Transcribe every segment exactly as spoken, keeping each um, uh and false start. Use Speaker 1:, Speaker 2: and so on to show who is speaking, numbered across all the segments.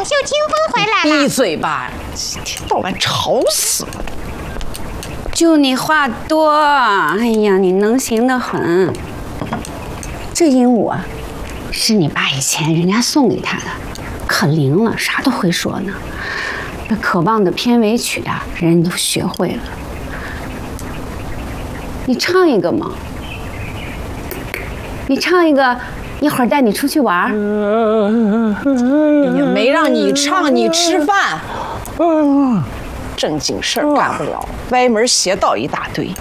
Speaker 1: 秀清风回来了。
Speaker 2: 闭嘴吧，一天到晚吵死了。
Speaker 3: 就你话多，哎呀，你能行得很。这鹦鹉啊，是你爸以前人家送给他的，可灵了，啥都会说呢。那渴望的片尾曲啊，人都学会了。你唱一个嘛？你唱一个，一会儿带你出去玩。
Speaker 2: 哎呀，没让你唱，你吃饭。正经事儿干不了，歪门邪道一大堆。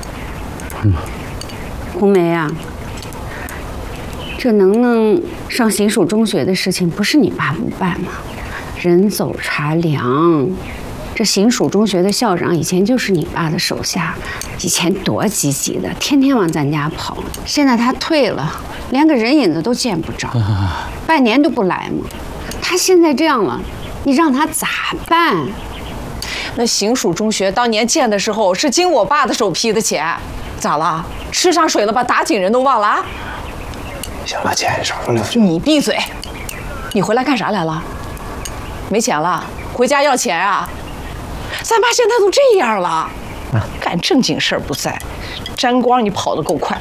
Speaker 3: 红梅啊，这能能上行署中学的事情，不是你爸不办吗？人走茶凉，这行署中学的校长以前就是你爸的手下，以前多积极的，天天往咱家跑。现在他退了，连个人影子都见不着，半年都不来嘛。他现在这样了，你让他咋办？
Speaker 2: 那行署中学当年建的时候是经我爸的手批的钱，咋了？吃上水了，把打井人都忘了啊？
Speaker 4: 行了，姐，少说两句。
Speaker 2: 你闭嘴！你回来干啥来了？没钱了，回家要钱啊？咱爸现在都这样了，干正经事儿不在，沾光你跑得够快。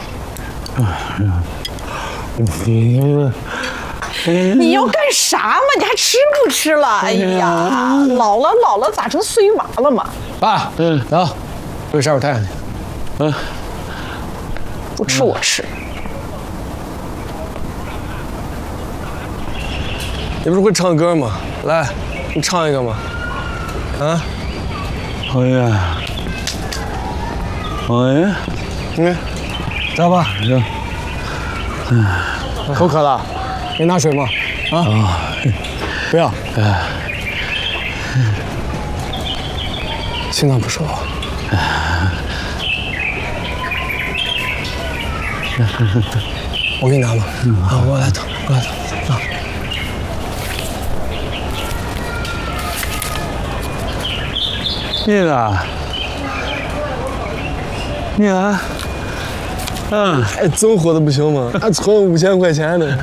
Speaker 4: 你
Speaker 2: 你要干啥嘛？你还吃不吃了？哎呀，老了老了咋成碎娃了嘛？
Speaker 4: 爸，嗯，走，回晒会太阳去。嗯，
Speaker 2: 不吃我吃。
Speaker 4: 你不是会唱歌吗？来，你唱一个吗？啊？
Speaker 5: 哎呀，哎呀，
Speaker 4: 嗯，走吧。
Speaker 5: 行。
Speaker 4: 哎，口渴了，给你拿水吗？啊？啊，不要。哎，心脏不舒服。我给你拿吧。啊，我来疼，我来疼。啊。
Speaker 5: 你呢？你呢？嗯，
Speaker 4: 哎，总活的不行吗？还存了五千块钱呢。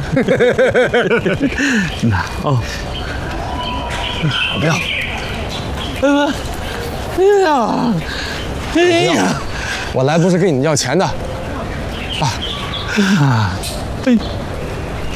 Speaker 5: 那哦，
Speaker 4: 不要。
Speaker 5: 哎呀，哎呀，
Speaker 4: 我来不是跟你要钱的，爸。
Speaker 5: 啊，哎。